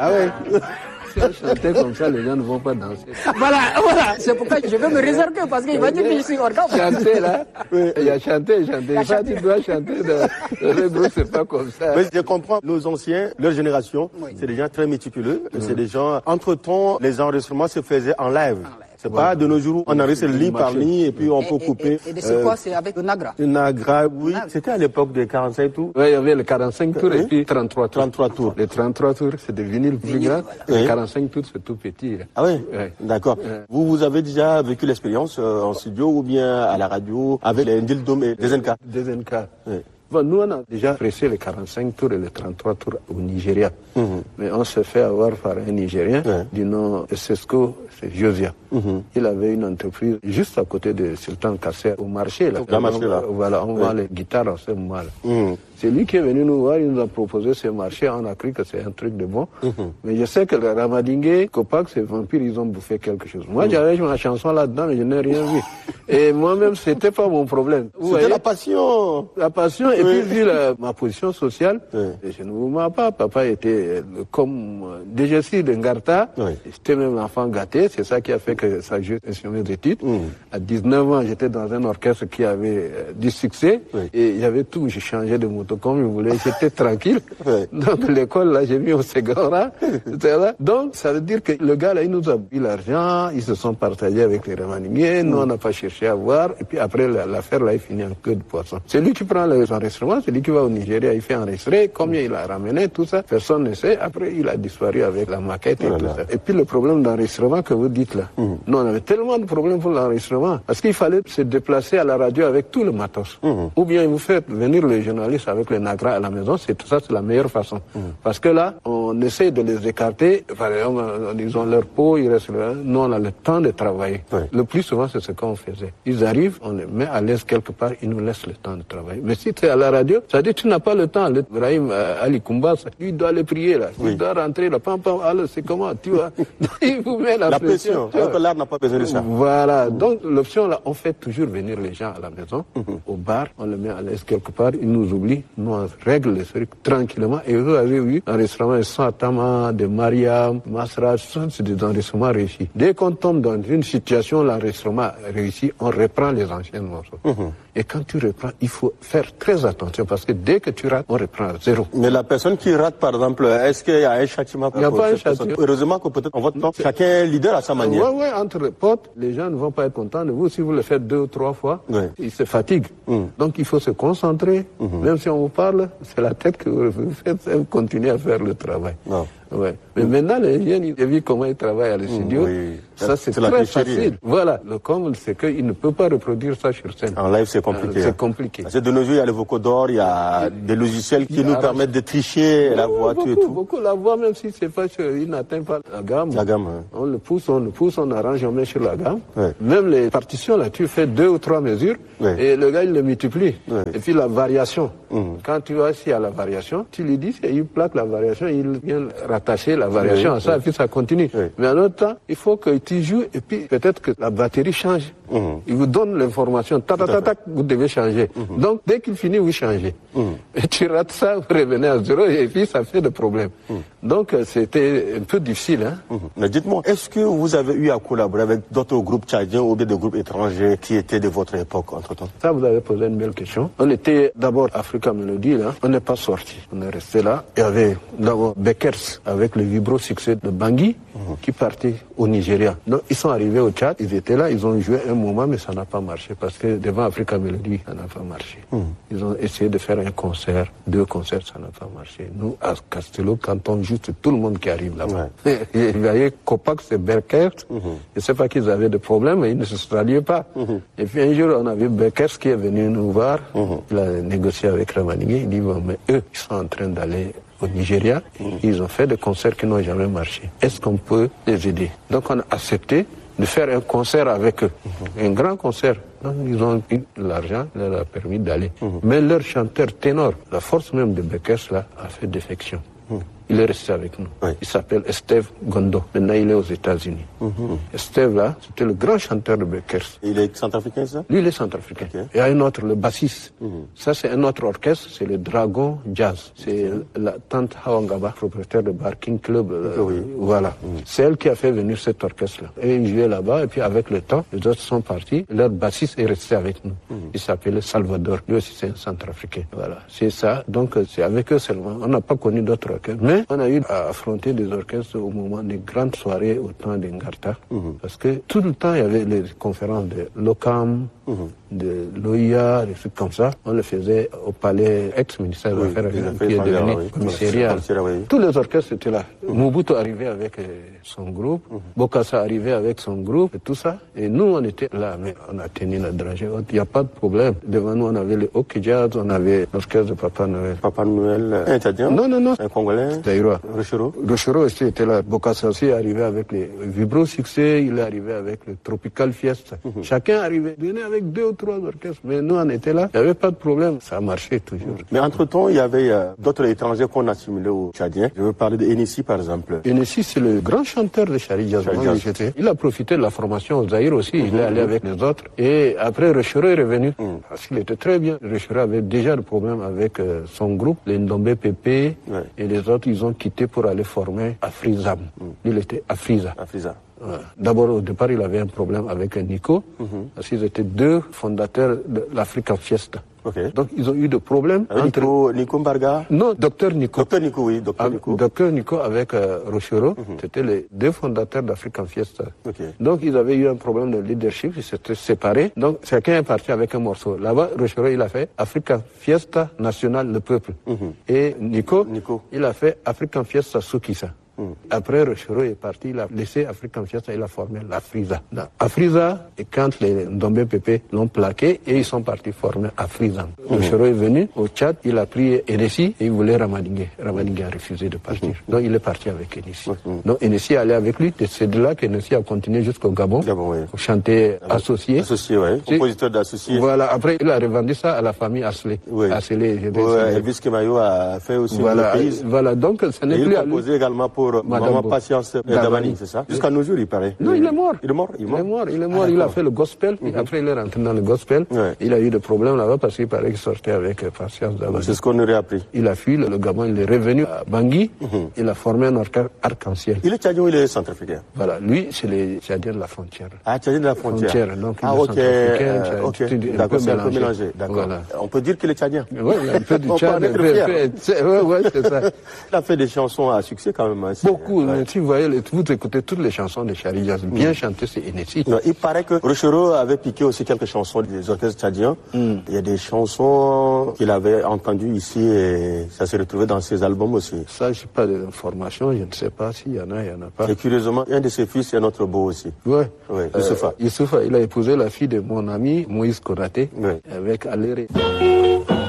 Ah ouais. Si on chantait comme ça, les gens ne vont pas danser. Voilà. C'est pourquoi je vais me réserver parce qu'il va dire que je suis organe. Chanter là, il a chanté. Ça, tu dois chanter. Le groupe, c'est pas comme ça. Mais je comprends, nos anciens, leur génération, c'est des gens très méticuleux. C'est des gens, entre-temps, les enregistrements se faisaient en live. C'est pas de nos jours, on enregistre ligne par ligne et puis on peut couper. Et c'est quoi? C'est avec le Nagra? Le Nagra, oui. C'était à l'époque des 45 tours. Oui, il y avait les 45 tours et puis 33 tours. 33 tours. Les 33 tours, c'est des vinyles plus grands. Les 45 tours, c'est tout petit. Là. Ah oui, d'accord. Vous avez déjà vécu l'expérience en studio ou bien à la radio avec les Ndil Dom et des NK? Des NK. Oui. Bon, nous, on a déjà pressé les 45 tours et les 33 tours au Nigeria. Mais on s'est fait avoir par un Nigérien du nom Sesco, c'est Josia. Il avait une entreprise juste à côté de Sultan Kasser au marché. Là. Voilà, on vend les guitares en ce moment-là. C'est lui qui est venu nous voir, il nous a proposé ce marché, on a cru que c'est un truc de bon. Mais je sais que le Ramadingue, Copac, ces vampires, ils ont bouffé quelque chose. Moi, j'avais ma chanson là-dedans, mais je n'ai rien vu. Et moi-même, c'était pas mon problème. C'était la passion. La passion, et puis vu ma position sociale, je ne vous mens pas, papa était comme DGC de Ngarta, j'étais même enfant gâté, c'est ça qui a fait que ça jouait sur mes études. À 19 ans, j'étais dans un orchestre qui avait du succès, et j'avais tout, j'ai changé de moto comme je voulais, j'étais tranquille. Donc l'école, là, j'ai mis au Ségora, etc. Donc ça veut dire que le gars, là, il nous a eu l'argent, ils se sont partagés avec les Ramanigués, nous on n'a pas cherché à voir, et puis après l'affaire, là, il finit en queue de poisson. C'est lui qui prend les enregistrements, c'est lui qui va au Nigeria, il fait enregistrer, combien il a ramené, tout ça, personne ne sait. Après, il a disparu avec la maquette et tout ça. Et puis le problème d'enregistrement que vous dites là, nous on avait tellement de problèmes pour l'enregistrement, parce qu'il fallait se déplacer à la radio avec tout le matos. Ou bien vous faites venir les journalistes avec les Nagra à la maison, c'est la meilleure façon. Parce que là, on essaie de les écarter, par exemple, ils ont leur peau, ils restent là, nous on a le temps de travailler. Le plus souvent, c'est ce qu'on faisait. Ils arrivent, on les met à l'aise quelque part, ils nous laissent le temps de travailler. Mais si tu es à la radio, ça dit tu n'as pas le temps. Ibrahim Ali Koumbas, lui doit aller prier là, il doit rentrer là, pam, alors c'est comment, tu vois. Il vous met la pression. Alors que l'art n'a pas besoin de ça. Voilà, donc l'option là, on fait toujours venir les gens à la maison, au bar, on les met à l'aise quelque part, ils nous oublient, nous on règle les trucs tranquillement. Et vous avez vu, l'enregistrement de Satama, de Mariam, Masra, c'est des enregistrements réussis. Dès qu'on tombe dans une situation, l'enregistrement réussi, on reprend les anciens morceaux. Et quand tu reprends, il faut faire très attention parce que dès que tu rates, on reprend à zéro. Mais la personne qui rate, par exemple, est-ce qu'il y a un châtiment? Il n'y a pas un châtiment. Heureusement que peut-être en votre temps, chacun est leader à sa manière. Oui, entre potes, les gens ne vont pas être contents de vous. Si vous le faites 2 ou 3 fois, ils se fatiguent. Donc il faut se concentrer. Même si on vous parle, c'est la tête que vous faites, vous continuez à faire le travail. Ouais. Mais maintenant, les jeunes, ils ont vu comment ils travaillent à la studio. Ça, c'est très facile. Voilà. Le comble, c'est qu'ils ne peuvent pas reproduire ça sur scène. En live, c'est compliqué. C'est compliqué. Parce que de nos jours, il y a le vocodore, il y a des logiciels qui nous permettent de tricher la voix, et tout. Beaucoup. La voix, même si c'est pas sur, il n'atteint pas la gamme. On le pousse, on arrange, on met sur la gamme. Même les partitions, là, tu fais 2 ou 3 mesures, et le gars, il le multiplie. Et puis la variation. Quand tu vois s'il y a la variation, tu lui dis, il plaque la variation, il vient rattacher la variation à ça, et puis ça continue. Mais en autre temps, il faut que tu joues, et puis peut-être que la batterie change. Il vous donne l'information, vous devez changer. Donc, dès qu'il finit, vous changez. Et tu rates ça, vous revenez à zéro, et puis ça fait des problèmes. Donc, c'était un peu difficile. Mais dites-moi, est-ce que vous avez eu à collaborer avec d'autres groupes tchadiens ou bien des groupes étrangers qui étaient de votre époque, entre-temps? Ça, vous avez posé une belle question. On était d'abord Africa Melody, là. On n'est pas sorti. On est resté là. Il y avait d'abord Beckers, avec le vibro succès de Bangui, qui partait au Nigeria. Donc, ils sont arrivés au Tchad, ils étaient là, ils ont joué un moment, mais ça n'a pas marché, parce que devant Africa Melody, ça n'a pas marché. Ils ont essayé de faire un concert, 2 concerts, ça n'a pas marché. Nous, à Castello, quand on joue, c'est tout le monde qui arrive là-bas. Vous voyez, Copac, c'est Beckers. Je ne sais pas qu'ils avaient des problèmes, mais ils ne se ralliaient pas. Et puis un jour, on a vu Beckers qui est venu nous voir, il a négocié avec Ramanigué, il dit, bon, mais eux, ils sont en train d'aller au Nigeria, ils ont fait des concerts qui n'ont jamais marché. Est-ce qu'on peut les aider? Donc on a accepté de faire un concert avec eux, un grand concert. Donc ils ont eu l'argent, leur a permis d'aller. Mais leur chanteur ténor, la force même de Beckers là, a fait défection. il est resté avec nous. Il s'appelle Steve Gondo. Maintenant, il est aux États-Unis. Steve, là, c'était le grand chanteur de Bekers. Il est centrafricain, ça? Lui, il est centrafricain. Okay. Il y a un autre, le bassiste. Ça, c'est un autre orchestre, c'est le Dragon Jazz. C'est la tante Hawangaba, propriétaire de Barking Club. Voilà. C'est elle qui a fait venir cet orchestre-là. Et ils jouaient là-bas, et puis avec le temps, les autres sont partis. Leur bassiste est resté avec nous. Il s'appelait Salvador. Lui aussi, c'est un centrafricain. Voilà. C'est ça. Donc, c'est avec eux seulement. On n'a pas connu d'autres orchestres. Mais on a eu à affronter des orchestres au moment des grandes soirées au temps d'Ngarta. Parce que tout le temps, il y avait les conférences de l'OCAM, de l'OIA, des trucs comme ça. On le faisait au palais ex-ministère des Affaires étrangères, qui est devenu commissariat. Tous les orchestres étaient là. Mobutu arrivait avec son groupe, Bokassa arrivait avec son groupe, et tout ça. Et nous, on était là, mais on a tenu la dragée. Il n'y a pas de problème. Devant nous, on avait le Hockey Jazz, on avait l'orchestre de Papa Noël. Papa Noël, un Tchadien? Non, non, non. Un Congolais? Zaïrois. Rochero? Rochero aussi était là. Bokassa aussi arrivait avec les Vibro Succès, il est arrivé avec le Tropical Fiesta. Chacun arrivait, venait avec 2 ou 3 orchestres. Mais nous, on était là. Il n'y avait pas de problème. Ça marchait toujours. Mais entre-temps, il y avait d'autres étrangers qu'on assimilait aux Tchadiens. Je veux parler de Enessi, par exemple. Enessi, c'est le grand chanteur de Chari Jazz. Il a profité de la formation au Zaïre aussi. Il est allé avec les autres. Et après, Rochero est revenu. Parce qu'il était très bien. Rochero avait déjà le problème avec son groupe, les Ndombe Pépé. Et les autres, ils ont quitté pour aller former Afrizam. Il était Afriza. D'abord, au départ, il avait un problème avec Nico. Parce qu'ils étaient 2 fondateurs de l'African Fiesta. Donc, ils ont eu des problèmes entre... Nico Mbarga? Non, Docteur Nico. Docteur Nico, oui, Docteur Nico. Docteur Nico avec Rochero, c'était les 2 fondateurs d'African Fiesta. Donc, ils avaient eu un problème de leadership, ils s'étaient séparés. Donc, chacun est parti avec un morceau. Là-bas, Rochero, il a fait African Fiesta National, le peuple. Et Nico, il a fait African Fiesta Soukissa. Après, Rochero est parti, il a laissé African Fiesta, il a formé l'Afriza. Afriza, et quand les Ndombe Pépé l'ont plaqué, et ils sont partis former Afrizam. Rochero est venu au Tchad, il a pris Enessi, et il voulait Ramadingue. Ramadingue a refusé de partir. Donc, il est parti avec Enessi. Donc, Enessi allait avec lui, et c'est de là qu'Enessi a continué jusqu'au Gabon, pour chanter associé. Associé, oui. Compositeur d'associé. Voilà, après, il a revendu ça à la famille Asley. Elvis Kemayo a fait aussi une reprise. Voilà, donc, ce n'est plus à lui. Il a composé également pour Maman Patience Davani, c'est ça? Jusqu'à nos jours, il paraît. Non, il est mort. Il est mort? Il a fait le gospel, et après il est rentré dans le gospel. Il a eu des problèmes là-bas parce qu'il paraît qu'il sortait avec Patience Davani. C'est ce qu'on aurait appris. Il a fui le Gabon, il est revenu à Bangui, il a formé un orchestre arc-en-ciel. Il est tchadien ou il est centrafricain? Voilà, lui, c'est les Tchadiens de la frontière. Ah, Tchadien de la frontière. Donc, ok. D'accord, c'est un peu mélangé. D'accord. Voilà. On peut dire qu'il est tchadien. Oui, un peu du Tchad. Oui, c'est ça. Il a fait des chansons à succès quand même. Beaucoup. Si vous voyez, vous écoutez toutes les chansons de Chari Jazz, bien chantées, c'est Enessi. Il paraît que Rochero avait piqué aussi quelques chansons des orchestres tchadiens. Il y a des chansons qu'il avait entendues ici et ça s'est retrouvé dans ses albums aussi. Ça, je n'ai pas d'informations, je ne sais pas s'il y en a, il n'y en a pas. Et curieusement, un de ses fils est notre beau aussi. Oui. Youssoufa. Youssoufa, il a épousé la fille de mon ami Moïse Konaté, avec Aléré.